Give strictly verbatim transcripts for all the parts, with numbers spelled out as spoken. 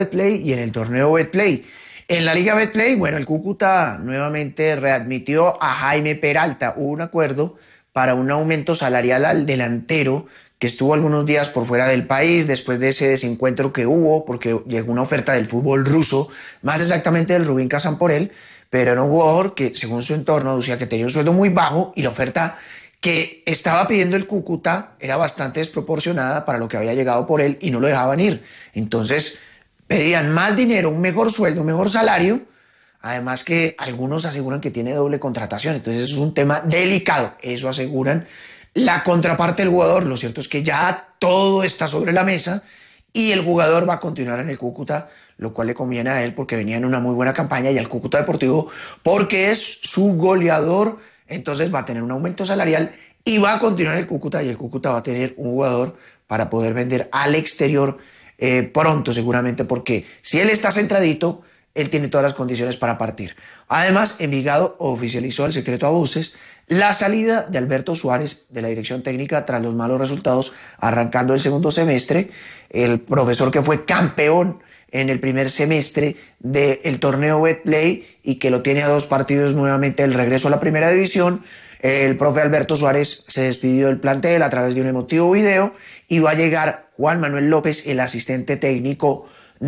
Betplay y en el torneo Betplay. En la Liga Betplay, bueno, el Cúcuta nuevamente readmitió a Jaime Peralta. Hubo un acuerdo para un aumento salarial al delantero que estuvo algunos días por fuera del país después de ese desencuentro que hubo, porque llegó una oferta del fútbol ruso, más exactamente del Rubin Kazan por él, pero era un jugador que, según su entorno, decía que tenía un sueldo muy bajo y la oferta que estaba pidiendo el Cúcuta era bastante desproporcionada para lo que había llegado por él y no lo dejaban ir. Entonces pedían más dinero, un mejor sueldo, un mejor salario, además que algunos aseguran que tiene doble contratación, entonces eso es un tema delicado, eso aseguran la contraparte del jugador. Lo cierto es que ya todo está sobre la mesa y el jugador va a continuar en el Cúcuta, lo cual le conviene a él porque venía en una muy buena campaña, y al Cúcuta Deportivo porque es su goleador, entonces va a tener un aumento salarial y va a continuar el Cúcuta, y el Cúcuta va a tener un jugador para poder vender al exterior eh, pronto seguramente, porque si él está centradito, él tiene todas las condiciones para partir. Además, Envigado oficializó el secreto a voces la salida de Alberto Suárez de la dirección técnica tras los malos resultados arrancando el segundo semestre. El profesor que fue campeón en el primer semestre del torneo Betplay y que lo tiene a dos partidos nuevamente del regreso a la primera división, el profe Alberto Suárez se despidió del plantel a través de un emotivo video y va a llegar Juan Manuel López, el asistente técnico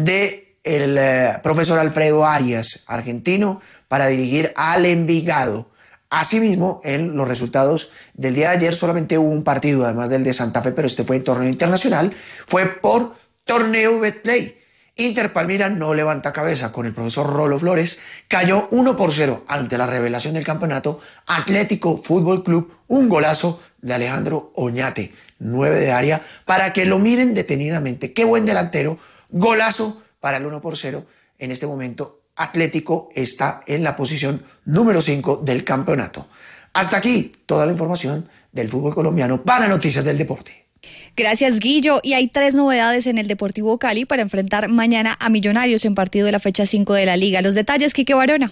de el eh, profesor Alfredo Arias, argentino, para dirigir al Envigado. Asimismo, en los resultados del día de ayer solamente hubo un partido, además del de Santa Fe, pero este fue en torneo internacional, fue por torneo Betplay. Inter Palmira no levanta cabeza con el profesor Rolo Flores, cayó uno por cero ante la revelación del campeonato, Atlético Fútbol Club, un golazo de Alejandro Oñate, nueve de área, para que lo miren detenidamente. Qué buen delantero, golazo para el uno por cero. En este momento Atlético está en la posición número cinco del campeonato. Hasta aquí toda la información del fútbol colombiano para Noticias del Deporte. Gracias, Guillo. Y hay tres novedades en el Deportivo Cali para enfrentar mañana a Millonarios en partido de la fecha cinco de la Liga. Los detalles, Quique Barona.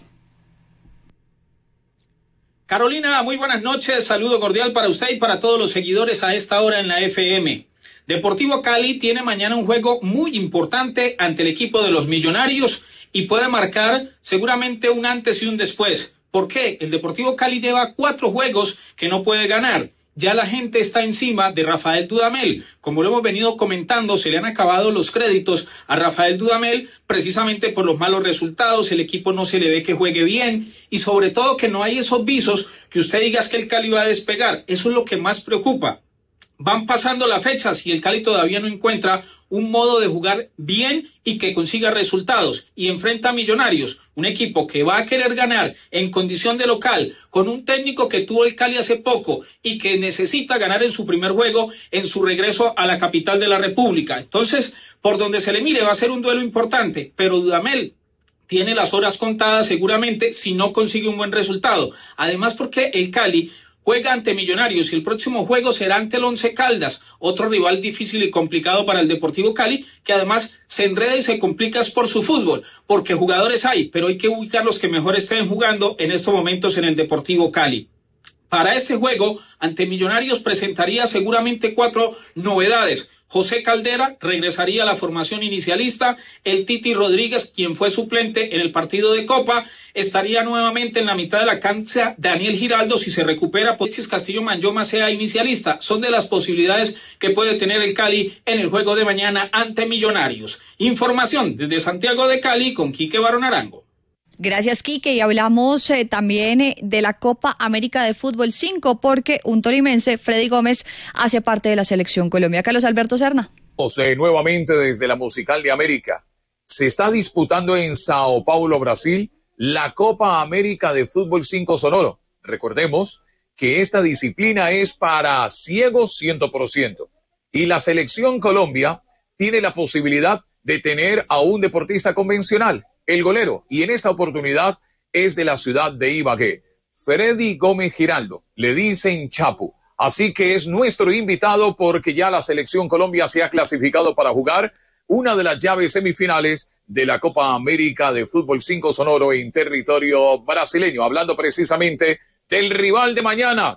Carolina, muy buenas noches. Saludo cordial para usted y para todos los seguidores a esta hora en la F M. Deportivo Cali tiene mañana un juego muy importante ante el equipo de los Millonarios y puede marcar seguramente un antes y un después. ¿Por qué? El Deportivo Cali lleva cuatro juegos que no puede ganar. Ya la gente está encima de Rafael Dudamel. Como lo hemos venido comentando, se le han acabado los créditos a Rafael Dudamel precisamente por los malos resultados. El equipo no se le ve que juegue bien y sobre todo que no hay esos visos que usted diga que el Cali va a despegar. Eso es lo que más preocupa. Van pasando las fechas y el Cali todavía no encuentra un modo de jugar bien y que consiga resultados, y enfrenta a Millonarios, un equipo que va a querer ganar en condición de local, con un técnico que tuvo el Cali hace poco y que necesita ganar en su primer juego en su regreso a la capital de la República. Entonces, por donde se le mire va a ser un duelo importante, pero Dudamel tiene las horas contadas seguramente si no consigue un buen resultado. Además, porque el Cali juega ante Millonarios y el próximo juego será ante el Once Caldas, otro rival difícil y complicado para el Deportivo Cali, que además se enreda y se complica por su fútbol, porque jugadores hay, pero hay que ubicar los que mejor estén jugando en estos momentos en el Deportivo Cali. Para este juego, ante Millonarios presentaría seguramente cuatro novedades. José Caldera regresaría a la formación inicialista, el Titi Rodríguez, quien fue suplente en el partido de Copa, estaría nuevamente en la mitad de la cancha Daniel Giraldo si se recupera, Alexis Castillo Manyoma sea inicialista. Son de las posibilidades que puede tener el Cali en el juego de mañana ante Millonarios. Información desde Santiago de Cali con Quique Barón Arango. Gracias, Quique. Y hablamos eh, también eh, de la Copa América de Fútbol cinco, porque un tolimense, Freddy Gómez, hace parte de la Selección Colombia. Carlos Alberto Serna. José, nuevamente desde la Musical de América. Se está disputando en Sao Paulo, Brasil, la Copa América de Fútbol cinco sonoro. Recordemos que esta disciplina es para ciegos cien por ciento. Y la Selección Colombia tiene la posibilidad de tener a un deportista convencional, el golero, y en esta oportunidad es de la ciudad de Ibagué, Freddy Gómez Giraldo, le dicen Chapu, así que es nuestro invitado porque ya la Selección Colombia se ha clasificado para jugar una de las llaves semifinales de la Copa América de Fútbol cinco sonoro en territorio brasileño, hablando precisamente del rival de mañana,